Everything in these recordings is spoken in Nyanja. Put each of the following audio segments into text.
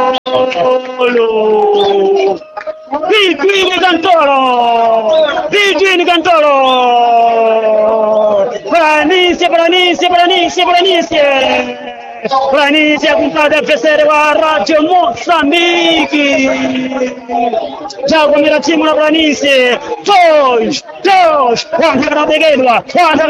Virgini Cantoro! Planície com cada terceiro a Rádio Moçambique. Já o primeiro time na Planície. Dois. Quanta grande guerra.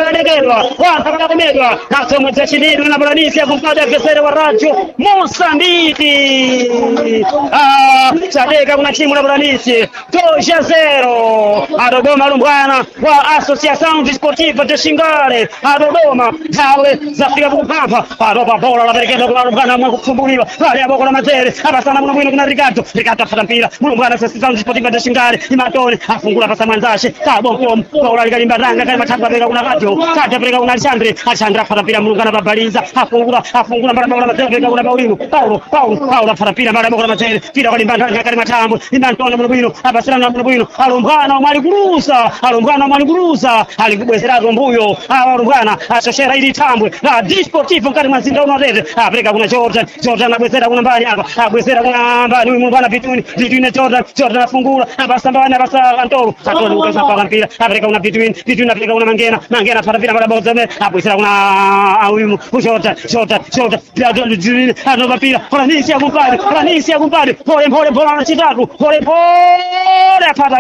Nós somos decididos na Planície com cada terceiro a Rádio Moçambique. Já chega com o time na Planície. 2-0. A Dodoma Lumbana com a Associação Desportiva de Xingare. A Dodoma. Zafiga com Pampa. A Dodoma la perché Lumbana Mbuliwa pale hapo kuna Mazere abasana mwana kuna Ricardo afata mpira Lumbana sasa Desportiva de Xingare Imatoni afungula pasa Manzashe kabonkom kwa Kalimba Ranga kama matamba bega kuna Radio kata bega kuna Alexandre afata mpira Lumbana babaliza afungula mara kuna Mazere bega kuna Paulo afata mpira mara kuna Mazere mpira Kalimba Ranga kama matambo Imatoni Mbuliwa abasana Mbuliwa Lumbana maliguruza alikubwezera Mbuyo Lumbana asoshera ili tambwe la Desportivo kali mazinda unorede Afrika kuna Jordan abwezera kuna mbali hapa abwezera kuna mbali Lumbana between Jordan afungula abasambana Antoro ukasa kwa mpira Afrika kuna between Afrika kuna Mangena afata mpira mara bozeme abwezera kuna awimu Jordan anova mpira Planície kumpali pole na chitatu pole apata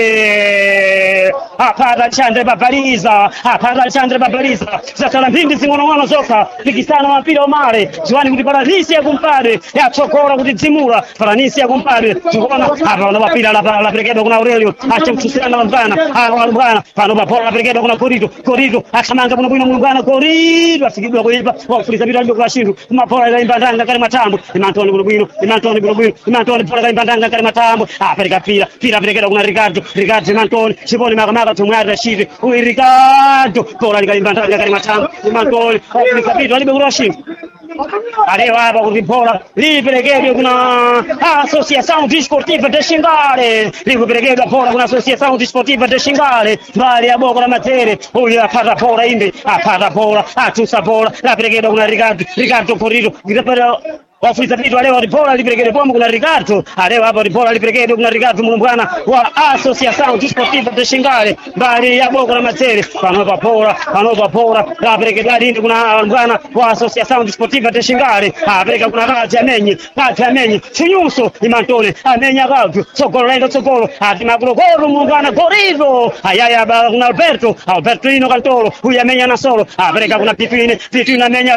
Alexandre babaliza zakala mpindi zingono zoka pikisana mpira omale ziwani kuti Planície kumpali yachokora kuti dzimura Planície kumpali tukona hapa na mpira la perekedo kuna Aurelio acha kutusana Lumbana pano bola la perekedo kuna Corrido achamanga kuna Lumbana Corrido asikidwa kuipa wafuliza bila ndio kwa shindu mapola ya Imbandanga kali matambo Imantoni Bulubino pola ya Imbandanga kali matambo pereka pira perekedo kuna Ricardo Imantoni Shiboni magamaka tumwara Rashid Ricardo pola ya Imbandanga kali matambo Imantoni alikabidi alibegura shindu Arriva hapa kuvipola liperekedo kuna Associação Desportiva de Xingare liperekedo pola kuna Associação Desportiva de Xingare mbali ya boko la Mazere huyu apata pola atusa pola la perekedo kuna Ricardo Corrido Wafuliza vitu leo ripola liperekedo pombo kuna Ricardo leo hapa ripola liperekedo kuna Ricardo Mulumbwana wa Associação Desportiva de Xingare mbali ya boko la Mazere panova pola la perekedo lindi kuna Mulumbwana wa Associação Desportiva de Xingare pereka kuna Raja Amenyi Chinyuso Imantone amenya gato sokolo ati magurogoro Mulumbwana Corrido ayaya kuna Albertino Cantoro huyu amenya na solo pereka kuna Pitwine amenya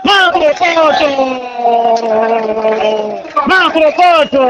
Macrofoto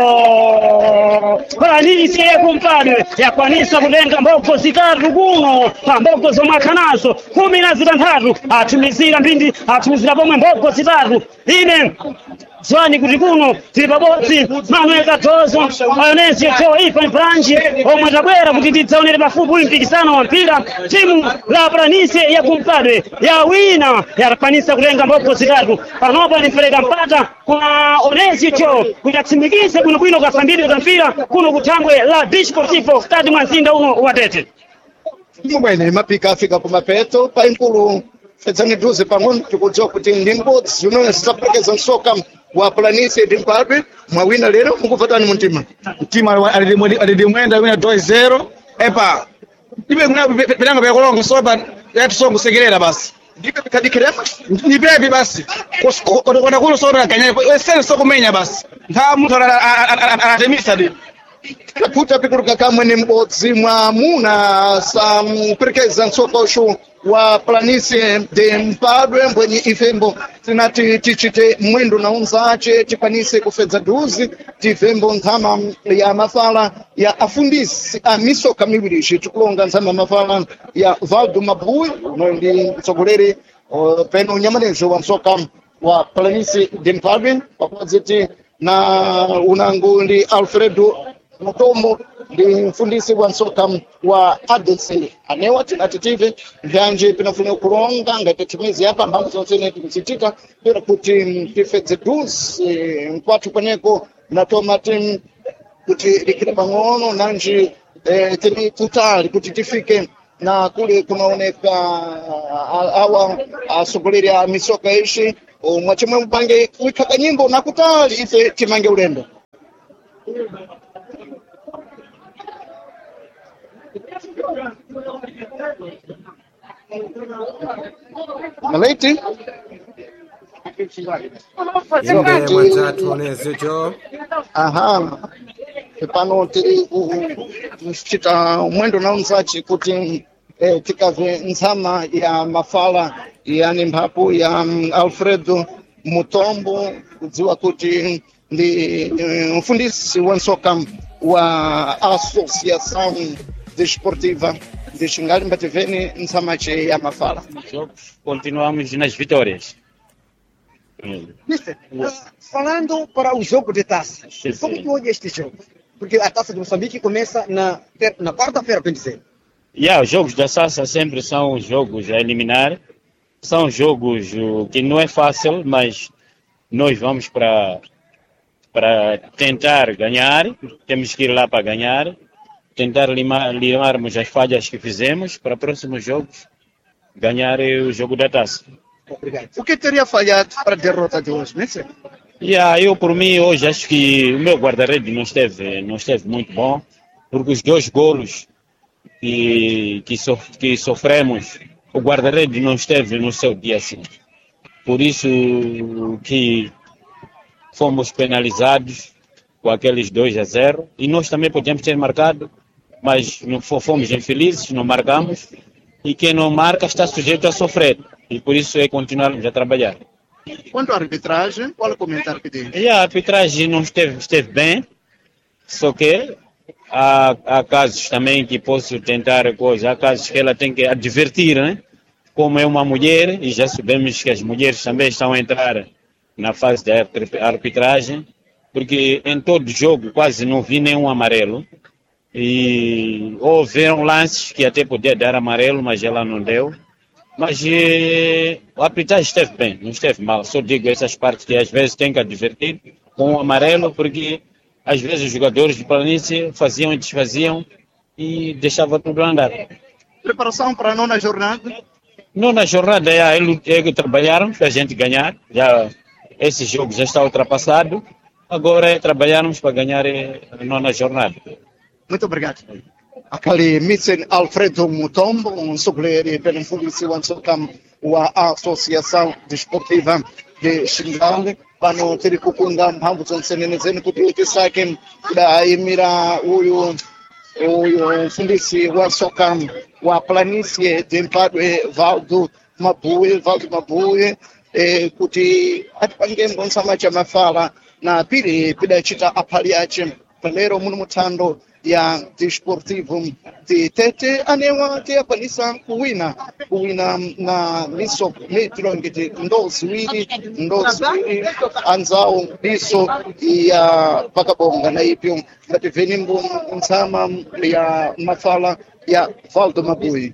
Planície kumpali ya kwanisa kulenga mboko zitatu kuno mboko zomakanazo 13 atumizira pomwe mboko zitatu ine Zwani kuti kuno tili pabodzi Manuel Cardozo Ayonesio Ivan Branchi omwe tabwera kuti tidzaonere pafupi mpikisano wa mpira timu la Planície ya kumpadwe ya wina yakwanisa kulenga mboko zitatu panopa lipereka mpata kwa Onesio kuti atsimikize bwinobwino kasambiri za mpira kuno kutambwe la Desportivo stadi mwanzinda uno watete mwene mapika afika kumapeto pa inkulu fedzangiduze pang'ono tikudziwa kuti ndi mbodzi unoyo zisapekeza msoka wa Planície de Mpalbe mwawina lero mukufatani muntima alidimwenda wina 2-0 epa ibe kuna pelanga vya kolongo soba yatusongo segelera basi ndipe kadikirema nipepi basi kwa kuno soba kanya wesene sokumenya basi nta mtu anatemisa di kaputa pikuruka kamwe ni mbodzi mwamuna samprekeza msoka ushu wa Planície de Mpalbe mbwenye ifembo tinati tichite mwendo na unzache tikwanise kufedza duzi tifembo nthama ya mafala ya afundisi misoka miwirishi tikulonga nthama mafala ya Valdo Mabui no ndi mtsogoleri peno unyamanezo wa msoka wa Planície de Mpalbe pamodzeti na unangu ndi Alfredo Mutombo ndi mfundisi wa msoka wa ADC anewa tinatitive vyanje pinafuna kulonga ngatetimizi hapa mbambo zonse tikuchitika pera kuti tifedze duzi mkwatu kweneko natoma timu kuti likile pang'ono nanji tili kutali kuti tifike na kule kunaoneka awa asogoleri a misoka ishi mwachimwe mpange kuikaka nyimbo nakutali ife timange ulendo. Malaiti inde mwatatu nezicho aha pano tiri kuchita mwendo na unzachi kuti tikave nzama ya mafala yani mphapo ya Alfredo Mutombo kudziwa kuti ndi mfundisi wa nsoka wa Associação Desportiva de Xingali Mbativeni nzamache ya mafala. Continuamos nas vitórias. Mister, falando para o jogo de taça, como que olha este jogo? Porque a taça de Moçambique começa na quarta-feira, bem dizer. Os jogos da Taça sempre são jogos a eliminar. São jogos que não é fácil, mas nós vamos para tentar ganhar. Temos que ir lá para ganhar. Tentar limarmos as falhas que fizemos para próximos jogos ganhar o jogo da Taça. Obrigado. O que teria falhado para a derrota de hoje, Mister? Eu por mim hoje acho que o meu guarda-redes não esteve muito bom, porque os 2 golos que sofremos, o guarda-redes não esteve no seu dia assim. Por isso que fomos penalizados com aqueles 2-0 e nós também podíamos ter marcado, mas não fomos infelizes, não marcamos e quem não marca está sujeito a sofrer e por isso é continuarmos a trabalhar. Quanto à arbitragem, qual é o comentário que tem? A arbitragem não esteve bem, só que há casos também que posso tentar coisa, há casos que ela tem que advertir, né? Como é uma mulher, e já sabemos que as mulheres também estão a entrar na fase da arbitragem, porque em todo jogo quase não vi nenhum amarelo, e houveram lances que até podia dar amarelo, mas ela não deu. Mas a arbitragem esteve bem, não esteve mal. Só digo essas partes que às vezes tem que advertir com o amarelo, porque às vezes os jogadores de planície faziam e desfaziam e deixavam tudo andar. Preparação para a 9ª jornada? 9ª jornada trabalharam para a gente ganhar. Esse jogo já está ultrapassado. Agora é trabalharmos para ganhar a 9ª jornada. Muito obrigado. Akali Mister Alfredo Mutombo, supleiri pelo mfundisi wa nsoka wa Associação Desportiva de Xingali. Pano tiri kukunda mphamvu zonsenenezeni kuti tisake kudayimira uyu mfundisi wa soka wa Planície de Mpadwe Valdo Mabuye kuti atipange mbonsama cha mafala na pili pidachita aphali yace palero muno muthando ya Desportivo de Tete anewa tiyakwanisa kuwina na liso metilongeti ndoziwiri anzawo liso ya pakabonga na ipyo ngativeni nzama ya mafala ya Valdo Mabuye.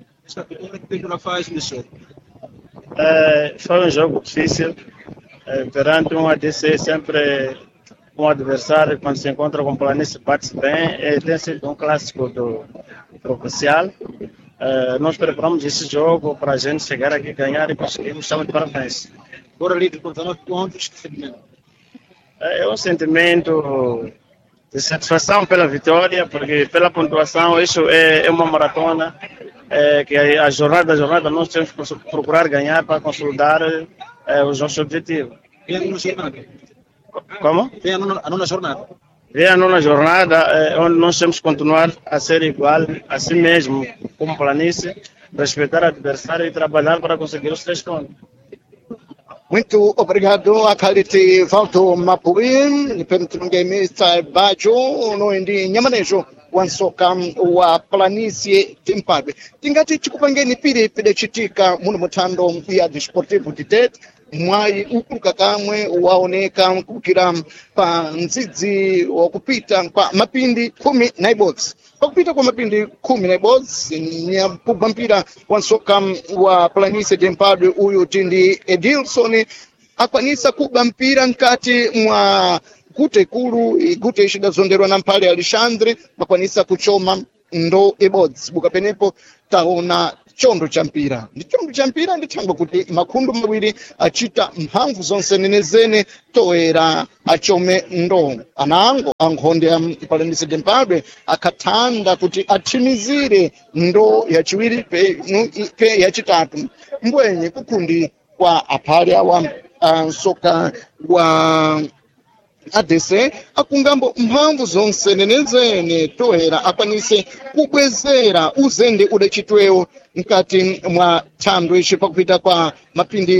Foi jogo difícil perante ADC sempre adversário quando se encontra com o Planície bate bem, tem sido clássico do provincial. Nós preparamos esse jogo para a gente chegar aqui e ganhar e conseguimos, estamos de parabéns. Agora líder com 19 pontos, que sentimento? É sentimento de satisfação pela vitória, porque pela pontuação isso é uma maratona, que a jornada nós temos que procurar ganhar para consolidar os nossos objetivos. E a 9ª jornada? Como? Vem a 9ª jornada. Vem a 9ª jornada, onde nós temos que continuar a ser igual, assim mesmo, como Planície, respeitar o adversário e trabalhar para conseguir os 3 pontos. Muito obrigado a Kalite Valdo Mabuye, Pentunge Mr. Bajo, no ndi nyamanejo wansoka wa Planície de Mpadwe. Tingati chikupangeni pide chitika muno muthando ya Desportivo de Tete. Mwai ukuka kamwe waoneka kukira pa nzidzi wa kupita kwa mapindi 10 na ibodzi. Pa kupita kwa mapindi 10 na ibodzi ni mpira wa soka wa Planície de Mpadwe uyu tindi Edilson akwanisa kuba mpira nkati mwa gute kulu gute ishidazonderwa na mpale Alexandre akwanisa kuchoma ndo ibodzi buka penepo taona chondo cha mpira ndi chondo cha mpira ndithangwa kuti makhundu mawiri achita mphamvu zonse nenezene toera achome ndo anango ankhonde ya Palanisi Dempadwe akhathanda kuti athimizire ndo yachiwiri pe yachitatu mbwenye kukhundi kwa aphale awa soka wa ADC akungambo mphamvu zonse nenezene toera akwanise kubwezera uzende udachitwewo mkati mwa thando ichi pakupita kwa mapindi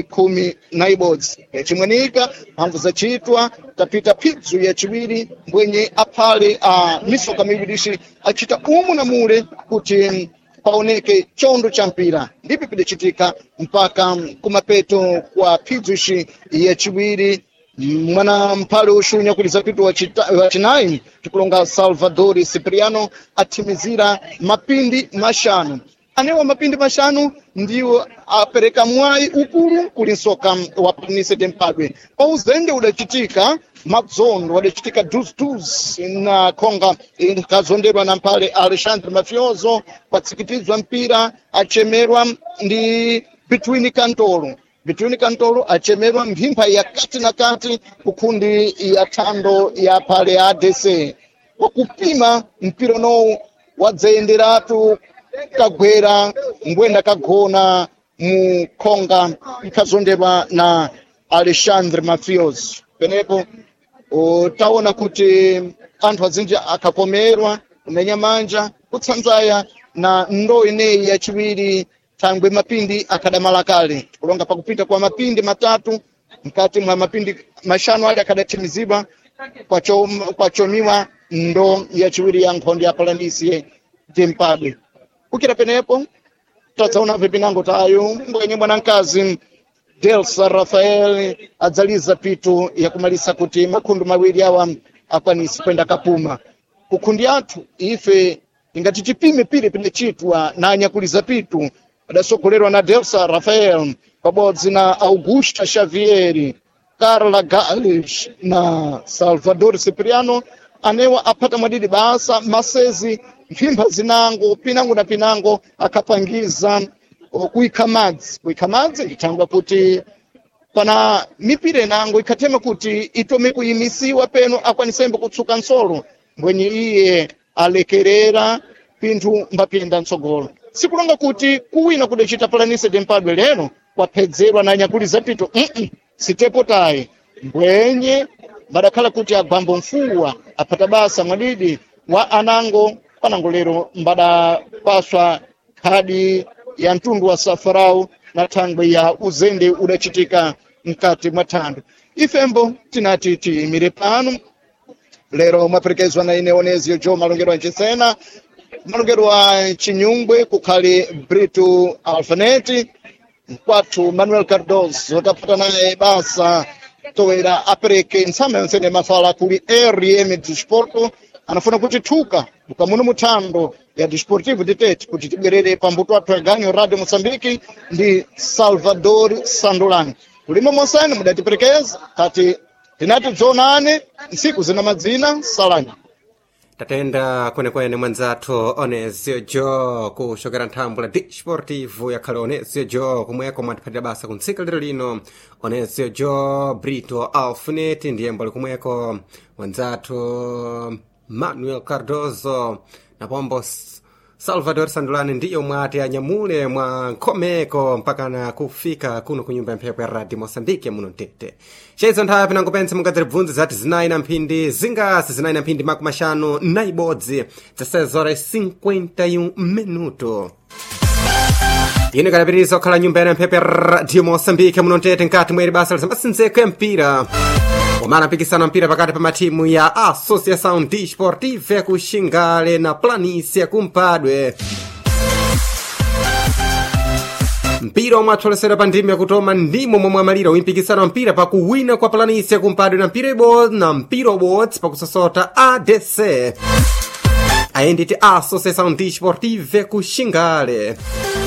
11 yachimwenika mphamvu zachitwa tapita pidzu yachiwiri mbwenye aphale misoka miwiri ichi achita umu na mule kuti paoneke chondo cha mpira ndipo pidachitika mpaka kumapeto kwa pidzu ichi yachiwiri mwana mphale ushunya kuliza pitu wachinayi tikulonga Salvador Cipriano athimizira mapindi mashanu anewa mapindi mashanu ndiwo apereka mwayi ukulu kuli nsoka wa Palanisi Dempadwe pa uzende udachitika madzondo wadachitika duz na konga kazonderwa na mphale Alexandre Mafioso patsikitizwa mpira achemerwa ndi between Kantolo achemerwa mphimba ya kati na kati kukhundi ya thando ya phale ya ADC wakupima mpira nowu wadzayenderatu kagwera ngwenda kagona mu konga ikazonderwa na Alexandre Mafioso penepo taona kuti anthu azinji akakomerwa kumenya manja kutsanzaya na ndo ineyi yachiwiri thangwe mapindi akadamala kale kulonga pakupita kwa mapindi matatu mkati mwa mapindi mashanu ali akadathimizidwa kwachomiwa ndo yachiwiri ya nkhondo ya Palanisi Dempadwe ukira penepo tadzaona vipinango tayo mbwenye mwanamkazi Delsa Rafael adzaliza pitu yakumalisa kuti makhundu mawiri awa akwanisi kwenda kapuma kukhundi athu ife ingati tipime pile pinechitwa na anyakuliza pitu adasogolerwa na Delsa Rafael pabodzi na Augusta Xavieri, Carla Gales na Salvador Cipriano anewa apata mwadidi basa masezi mphimba zinango pinango na pinango akapangiza kuikamadzi itangwa kuti pana mipire nango ikatema kuti itome kuyimisiwa peno akwanisembe kutsuka nsolo mbwenye iye alekerera pinthu mbapinda ntsogolo sikulonga kuti kuwina kudachita Palanisi Dempadwe lero kwaphedzerwa na nyakuliza pito sitepo tayi mbwenye badakhala kuti agwambo mfuwa apata basa mwadidi wa anango panango lero mbadapaswa khadi ya mtundu wa safarau na thangwe ya uzende udachitika mkati mwa thando ifembo tinati tiyimire pano lero mwaperekezwa na ine Onezio Jo malongero anchisena malongero wa Chinyungwe kukhali Brito Alfaneti kwathu Manuel Cardoso tapata naye basa toera apereke nsama yonsene mafala kuli RM Disporto anafuna kuti thuka ukamuno muthando ya Desportivo de Tete kuti tibwerere pambuto athu aganyo Radio Moçambique ndi Salvador Sandulani kulimo monsene mudatiperekeza kati tinati dzonane ntsiku zina madzina salani tatenda kwenekwene mwanzathu Onezio Jo kushokera nthambo la Desportivo yakhale Onezio Jo kumweko mwatiphatira basa kuntsika lero lino Onezio Jo Brito Alfaneti ndiye mbali kumweko mwanzathu Manuel Cardoso na pombo Salvador Sandulani ndiyo mwati anyamule mwa nkhomeko mpaka na kufika kuno kunyumba ya mphepo ya Radio Moçambique muno Tete cheizo nthawi pinango pense mungadzere bvunzi zati zinayi na mphindi zingasi zinayi na mphindi makumi maxanu na ibodzi za 6:51 minuto ine kalapitiriza kukhala nyumba ya mphepo ya Radio Moçambique muno Tete nkati mweri basa lisambasinzeko ya mpira umana mpikisano mpira pakati pa matimu ya Associação Desportiva kuxingale na Planície kumpadwe mpira omwe atholesera pa ndimi yakutoma ndimo momwe amalira uimpikisano mpira pa kuwina kwa Planície kumpadwe na mpira ubodzi pakusosota ADC ayenditi Associação Desportiva kuxingale